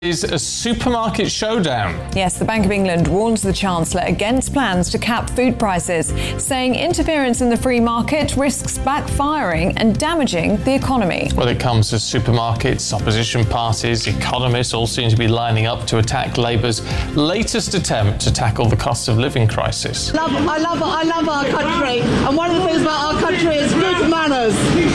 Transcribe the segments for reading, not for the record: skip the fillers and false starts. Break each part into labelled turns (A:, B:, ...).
A: Is a supermarket showdown.
B: Yes, the Bank of England warns the Chancellor against plans to cap food prices, saying interference in the free market risks backfiring and damaging the economy.
A: When it comes to supermarkets, opposition parties, economists all seem to be lining up to attack Labour's latest attempt to tackle the cost of living crisis.
C: I love our country, and one of the things about our country is good manners.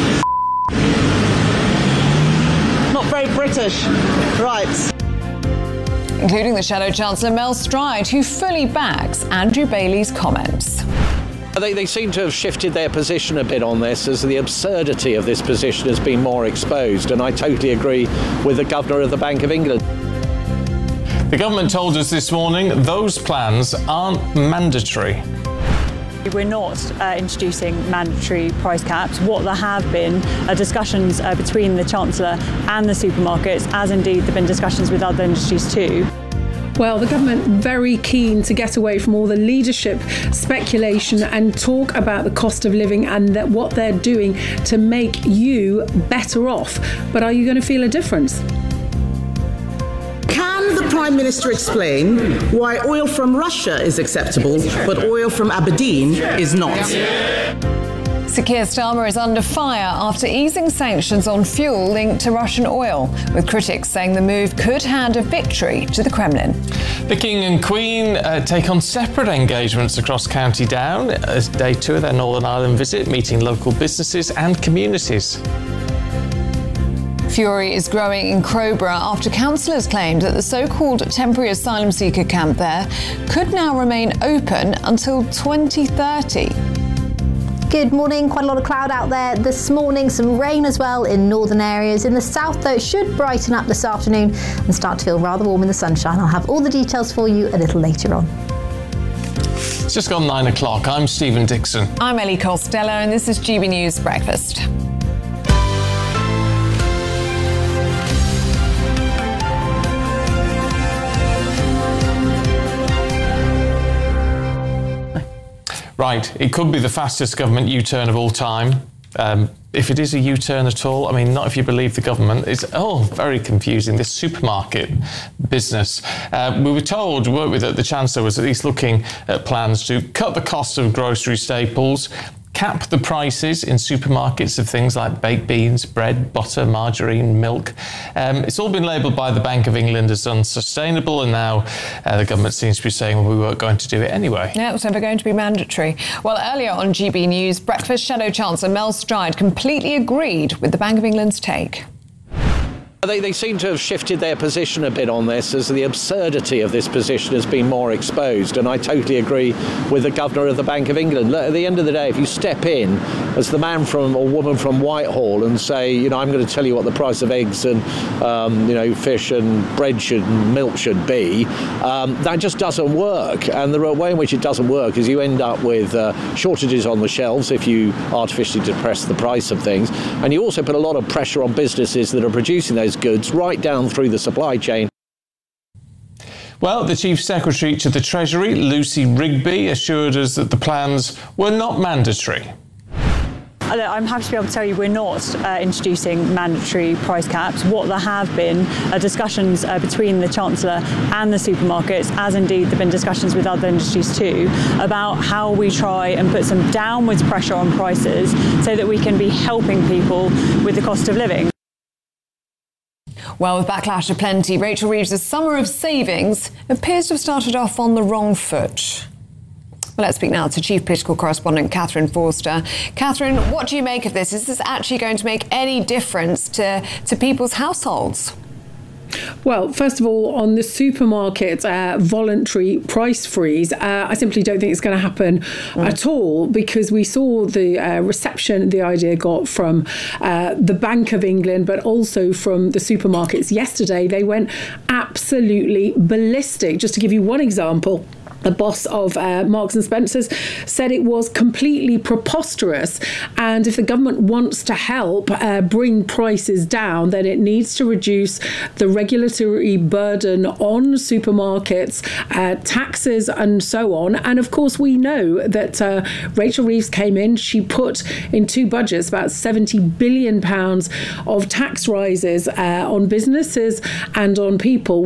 C: Not very British. Right.
B: Including the Shadow Chancellor Mel Stride, who fully backs Andrew Bailey's comments.
D: They seem to have shifted their position a bit on this, as the absurdity of this position has been more exposed, and I totally agree with the Governor of the Bank of England.
A: The government told us this morning those plans aren't mandatory.
E: We're not introducing mandatory price caps. What there have been are discussions between the Chancellor and the supermarkets, as indeed there have been discussions with other industries too.
F: Well, the government very keen to get away from all the leadership speculation and talk about the cost of living and that what they're doing to make you better off. But are you going to feel a difference?
C: Can the Prime Minister explain why oil from Russia is acceptable, but oil from Aberdeen is not?
B: Sir Keir Starmer is under fire after easing sanctions on fuel linked to Russian oil, with critics saying the move could hand a victory to the Kremlin.
A: The King and Queen take on separate engagements across County Down as day 2 of their Northern Ireland visit, meeting local businesses and communities.
B: Fury is growing in Crowborough after councillors claimed that the so-called temporary asylum seeker camp there could now remain open until 2030.
G: Good morning. Quite a lot of cloud out there this morning. Some rain as well in northern areas. In the south, though, it should brighten up this afternoon and start to feel rather warm in the sunshine. I'll have all the details for you a little later on.
A: It's just gone 9 o'clock. I'm Stephen Dixon.
B: I'm Ellie Costello, and this is GB News Breakfast.
A: Right, it could be the fastest government U-turn of all time. If it is a U-turn at all, I mean, not if you believe the government. It's very confusing, this supermarket business. We were told, weren't we, that the Chancellor was at least looking at plans to cut the cost of grocery staples, cap the prices in supermarkets of things like baked beans, bread, butter, margarine, milk. It's all been labelled by the Bank of England as unsustainable, and now the government seems to be saying, well, we weren't going to do it anyway.
B: Yeah, it was never going to be mandatory. Well, earlier on GB News Breakfast, Shadow Chancellor Mel Stride completely agreed with the Bank of England's take.
D: They seem to have shifted their position a bit on this, as the absurdity of this position has been more exposed, and I totally agree with the Governor of the Bank of England. At the end of the day, if you step in as the man from or woman from Whitehall and say, I'm going to tell you what the price of eggs and fish and bread and milk should be, that just doesn't work. And the way in which it doesn't work is you end up with shortages on the shelves if you artificially depress the price of things, and you also put a lot of pressure on businesses that are producing those goods right down through the supply chain.
A: Well, the Chief Secretary to the Treasury, Lucy Rigby, assured us that the plans were not mandatory.
E: I'm happy to be able to tell you we're not introducing mandatory price caps. What there have been are discussions between the Chancellor and the supermarkets, as indeed there have been discussions with other industries too, about how we try and put some downwards pressure on prices so that we can be helping people with the cost of living.
B: Well, with backlash aplenty, Rachel Reeves' summer of savings appears to have started off on the wrong foot. Well, let's speak now to Chief Political Correspondent Catherine Forster. Catherine, what do you make of this? Is this actually going to make any difference to people's households?
F: Well, first of all, on the supermarket voluntary price freeze, I simply don't think it's going to happen at all, because we saw the reception the idea got from the Bank of England, but also from the supermarkets yesterday. They went absolutely ballistic. Just to give you one example, the boss of Marks and Spencer's, said it was completely preposterous, and if the government wants to help bring prices down, then it needs to reduce the regulatory burden on supermarkets, taxes and so on. And of course we know that Rachel Reeves came in, she put in 2 budgets about £70 billion of tax rises on businesses and on people,